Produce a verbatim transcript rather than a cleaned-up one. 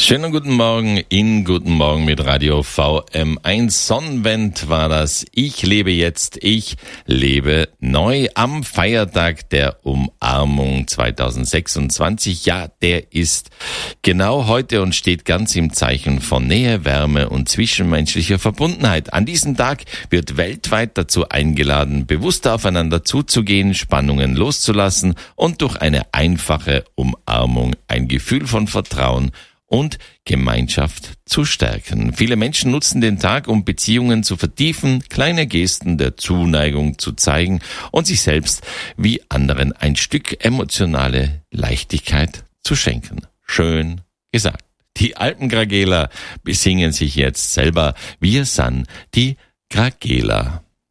Schönen guten Morgen in Guten Morgen mit Radio V M eins. Sonnenwend war das. Ich lebe jetzt, ich lebe neu am Feiertag der Umarmung zweitausendsechsundzwanzig. Ja, der ist genau heute und steht ganz im Zeichen von Nähe, Wärme und zwischenmenschlicher Verbundenheit. An diesem Tag wird weltweit dazu eingeladen, bewusster aufeinander zuzugehen, Spannungen loszulassen und durch eine einfache Umarmung ein Gefühl von Vertrauen und Gemeinschaft zu stärken. Viele Menschen nutzen den Tag, um Beziehungen zu vertiefen, kleine Gesten der Zuneigung zu zeigen und sich selbst wie anderen ein Stück emotionale Leichtigkeit zu schenken. Schön gesagt. Die Alpengrageler besingen sich jetzt selber. Wir san die Gragela.